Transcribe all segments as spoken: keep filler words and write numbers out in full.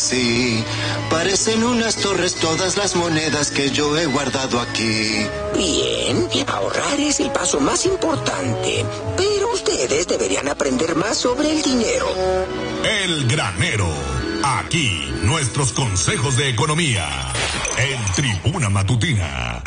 así. Parecen unas torres todas las monedas que yo he guardado aquí. Bien, ahorrar es el paso más importante, pero ustedes deberían aprender más sobre el dinero. El Granero. Aquí, nuestros consejos de economía. En Tribuna Matutina.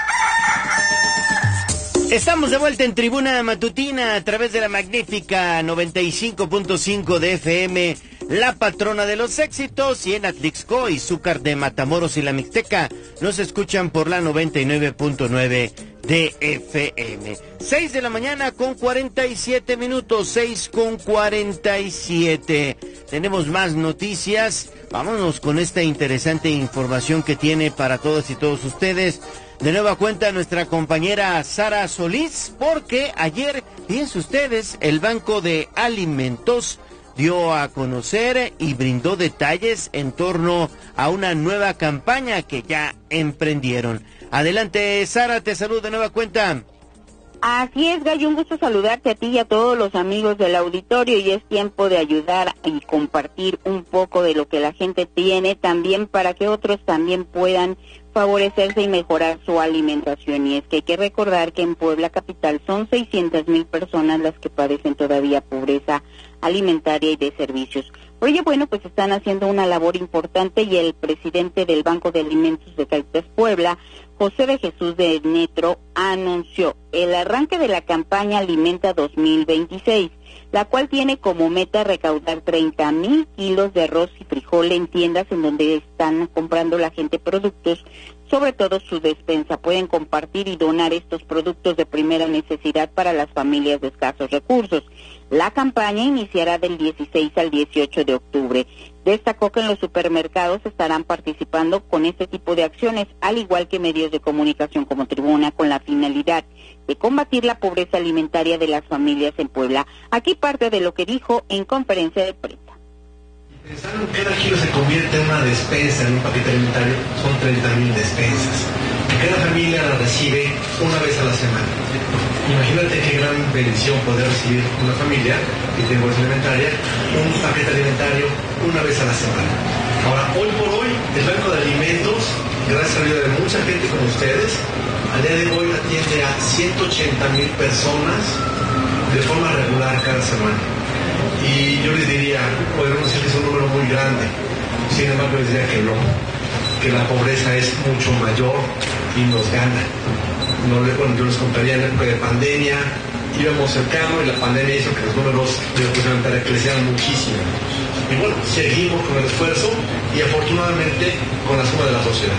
Estamos de vuelta en Tribuna Matutina a través de la magnífica noventa y cinco punto cinco de F M, la patrona de los éxitos, y en Atlixco, Izúcar de Matamoros y la Mixteca nos escuchan por la noventa y nueve punto nueve de F M. seis de la mañana con cuarenta y siete minutos, seis con cuarenta y siete. Tenemos más noticias. Vámonos con esta interesante información que tiene para todas y todos ustedes. De nueva cuenta nuestra compañera Sara Solís, porque ayer, fíjense ustedes, el Banco de Alimentos dio a conocer y brindó detalles en torno a una nueva campaña que ya emprendieron. Adelante, Sara, te saludo de nueva cuenta. Así es, Gallo, un gusto saludarte a ti y a todos los amigos del auditorio, y es tiempo de ayudar y compartir un poco de lo que la gente tiene también para que otros también puedan favorecerse y mejorar su alimentación. Y es que hay que recordar que en Puebla capital son seiscientas mil personas las que padecen todavía pobreza alimentaria y de servicios. Oye, bueno, pues están haciendo una labor importante, y el presidente del Banco de Alimentos de Caritas Puebla, José de Jesús de Netro, anunció el arranque de la campaña Alimenta dos mil veintiséis, la cual tiene como meta recaudar treinta mil kilos de arroz y frijol en tiendas en donde están comprando la gente productos, sobre todo su despensa. Pueden compartir y donar estos productos de primera necesidad para las familias de escasos recursos. La campaña iniciará del dieciséis al dieciocho de octubre. Destacó que en los supermercados estarán participando con este tipo de acciones, al igual que medios de comunicación como Tribuna, con la finalidad de combatir la pobreza alimentaria de las familias en Puebla. Aquí parte de lo que dijo en conferencia de prensa. Pensando que cada kilo se convierte en una despensa, en un paquete alimentario, son treinta mil despensas. Cada familia la recibe una vez a la semana. Imagínate qué gran bendición poder recibir una familia que tiene pobreza alimentaria, un paquete alimentario una vez a la semana. Ahora, hoy por hoy, el Banco de Alimentos, gracias a la ayuda de mucha gente como ustedes, al día de hoy atiende a ciento ochenta mil personas de forma regular cada semana. Y yo les diría, podemos decir que es un número muy grande, sin embargo les diría que no, que la pobreza es mucho mayor y nos gana. No, bueno, yo les contaría en la época de pandemia, íbamos cercano y la pandemia hizo que los números de pobreza alimentaria crecieran muchísimo. Y bueno, seguimos con el esfuerzo y afortunadamente con la suma de la sociedad.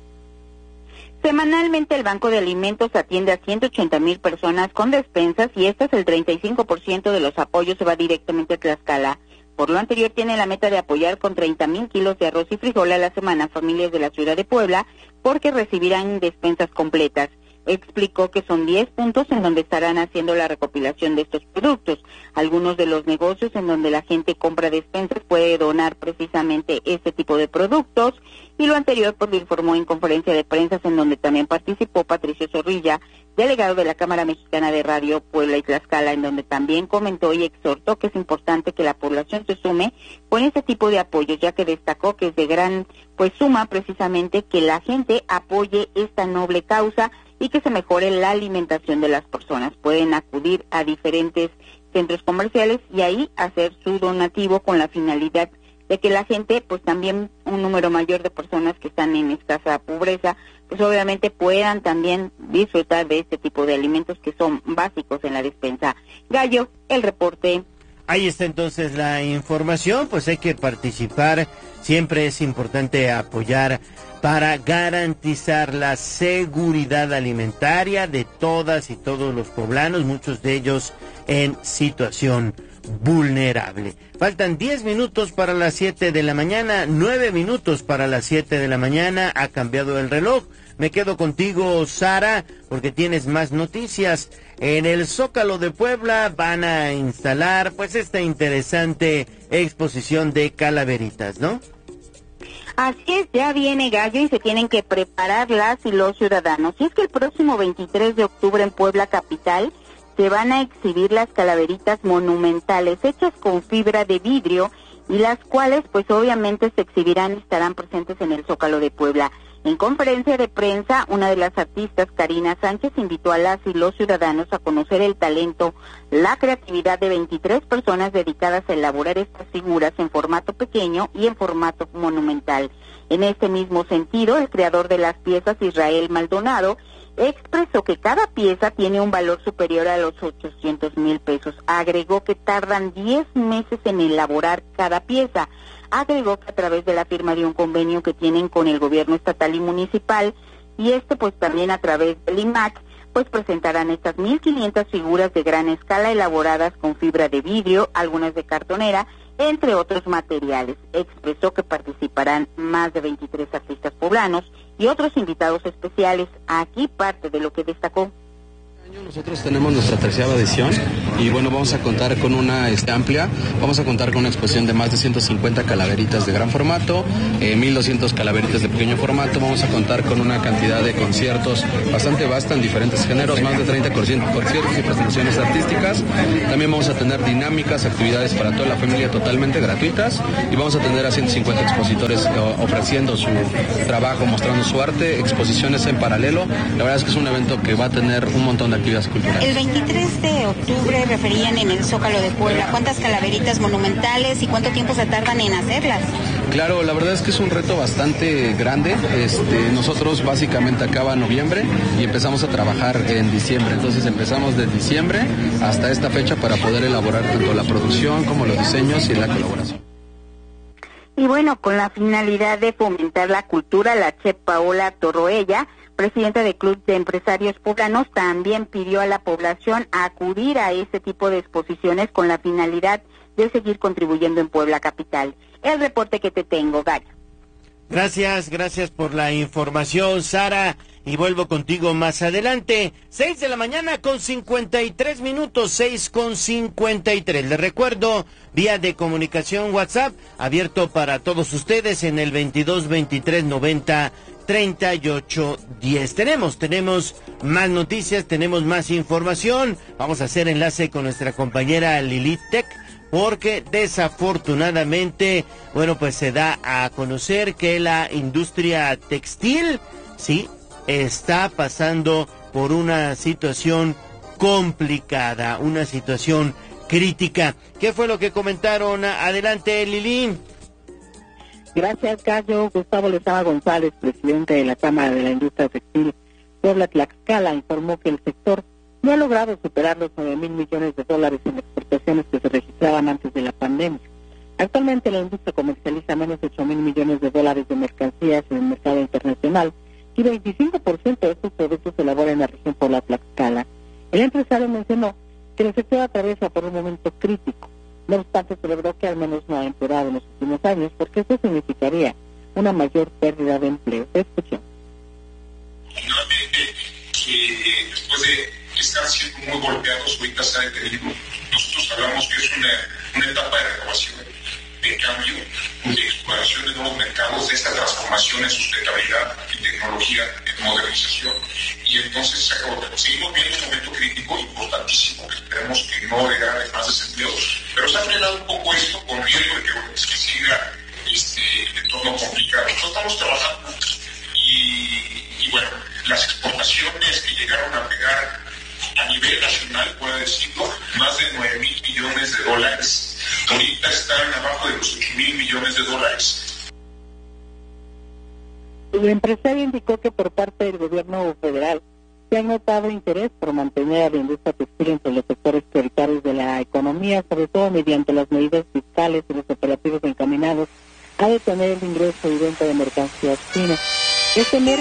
Semanalmente el Banco de Alimentos atiende a ciento ochenta mil personas con despensas, y este es el treinta y cinco por ciento de los apoyos se va directamente a Tlaxcala. Por lo anterior, tiene la meta de apoyar con treinta mil kilos de arroz y frijol a la semana a familias de la ciudad de Puebla, porque recibirán despensas completas. Explicó que son diez puntos en donde estarán haciendo la recopilación de estos productos. Algunos de los negocios en donde la gente compra despensas puede donar precisamente este tipo de productos, y lo anterior pues lo informó en conferencia de prensa, en donde también participó Patricio Zorrilla, delegado de la Cámara Mexicana de Radio Puebla y Tlaxcala, en donde también comentó y exhortó que es importante que la población se sume con este tipo de apoyos, ya que destacó que es de gran pues suma precisamente que la gente apoye esta noble causa y que se mejore la alimentación de las personas. Pueden acudir a diferentes centros comerciales y ahí hacer su donativo con la finalidad de que la gente, pues también un número mayor de personas que están en escasa pobreza, pues obviamente puedan también disfrutar de este tipo de alimentos que son básicos en la despensa. Gallo, el reporte. Ahí está entonces la información, pues hay que participar, siempre es importante apoyar para garantizar la seguridad alimentaria de todas y todos los poblanos, muchos de ellos en situación vulnerable. Faltan diez minutos para las siete de la mañana, nueve minutos para las siete de la mañana, ha cambiado el reloj. Me quedo contigo, Sara, porque tienes más noticias. En el Zócalo de Puebla van a instalar pues esta interesante exposición de calaveritas, ¿no? Así es, ya viene, Gallo, y se tienen que preparar las y los ciudadanos. Y es que el próximo veintitrés de octubre en Puebla capital se van a exhibir las calaveritas monumentales hechas con fibra de vidrio y las cuales pues obviamente se exhibirán y estarán presentes en el Zócalo de Puebla. En conferencia de prensa, una de las artistas, Karina Sánchez, invitó a las y los ciudadanos a conocer el talento, la creatividad de veintitrés personas dedicadas a elaborar estas figuras en formato pequeño y en formato monumental. En este mismo sentido, el creador de las piezas, Israel Maldonado, expresó que cada pieza tiene un valor superior a los ochocientos mil pesos. Agregó que tardan diez meses en elaborar cada pieza. Agregó que a través de la firma de un convenio que tienen con el gobierno estatal y municipal, y este pues también a través del I M A C, pues presentarán estas mil quinientas figuras de gran escala elaboradas con fibra de vidrio, algunas de cartonera, entre otros materiales. Expresó que participarán más de veintitrés artistas poblanos y otros invitados especiales. Aquí parte de lo que destacó. Nosotros tenemos nuestra tercera edición y bueno, vamos a contar con una este, amplia, vamos a contar con una exposición de más de ciento cincuenta calaveritas de gran formato, eh, mil doscientas calaveritas de pequeño formato, vamos a contar con una cantidad de conciertos bastante vasta en diferentes géneros, más de treinta conciertos y presentaciones artísticas. También vamos a tener dinámicas, actividades para toda la familia totalmente gratuitas y vamos a tener a ciento cincuenta expositores eh, ofreciendo su trabajo, mostrando su arte, exposiciones en paralelo. La verdad es que es un evento que va a tener un montón de actividades culturales. El veintitrés de octubre referían en el Zócalo de Puebla. ¿Cuántas calaveritas monumentales y cuánto tiempo se tardan en hacerlas? Claro, la verdad es que es un reto bastante grande. Este, nosotros básicamente acaba noviembre y empezamos a trabajar en diciembre. Entonces empezamos de diciembre hasta esta fecha para poder elaborar tanto la producción como los diseños y la colaboración. Y bueno, con la finalidad de fomentar la cultura, la chef Paola Torroella, presidenta del Club de Empresarios Poblanos, también pidió a la población acudir a este tipo de exposiciones con la finalidad de seguir contribuyendo en Puebla Capital. El reporte que te tengo, Gallo. Gracias, gracias por la información, Sara, y vuelvo contigo más adelante. Seis de la mañana con cincuenta y tres minutos, seis con cincuenta y tres. Les recuerdo, vía de comunicación WhatsApp, abierto para todos ustedes en el veintidós veintitrés noventa treinta y ocho diez. Tenemos, tenemos más noticias, tenemos más información. Vamos a hacer enlace con nuestra compañera Lilith Tech, porque desafortunadamente, bueno, pues se da a conocer que la industria textil, sí, está pasando por una situación complicada, una situación crítica. ¿Qué fue lo que comentaron? Adelante, Lili. Gracias, Gallo. Gustavo Lezama González, presidente de la Cámara de la Industria Textil Puebla Tlaxcala, informó que el sector no ha logrado superar los nueve mil millones de dólares en exportaciones que se registraban antes de la pandemia. Actualmente la industria comercializa menos de ocho mil millones de dólares de mercancías en el mercado internacional y veinticinco por ciento de estos productos se elaboran en la región Puebla Tlaxcala. El empresario mencionó que el sector atraviesa por un momento crítico. No obstante, celebró que al menos no ha empeorado en los últimos años, porque esto significaría una mayor pérdida de empleo. Escuchemos. Finalmente, que después de estar siendo muy golpeados, ahorita se ha detenido. Nosotros hablamos que es una, una etapa de renovación, de cambio, de exploración de nuevos mercados, de esta transformación en sustentabilidad, en tecnología, en modernización. Y entonces se acabó. Seguimos viendo un momento crítico importantísimo, que esperemos que no degrade más desempleo, pero se ha frenado un poco esto con riesgo de que, bueno, es que siga este entorno complicado. Nosotros estamos trabajando y, y bueno, las exportaciones que llegaron a pegar a nivel nacional, puedo decirlo, más de nueve mil millones de dólares. Ahorita están abajo de los ocho mil millones de dólares. El empresario indicó que por parte del gobierno federal se ha notado interés por mantener a la industria textil entre los sectores prioritarios de la economía, sobre todo mediante las medidas fiscales y los operativos encaminados a detener el ingreso y venta de mercancías chinas. Este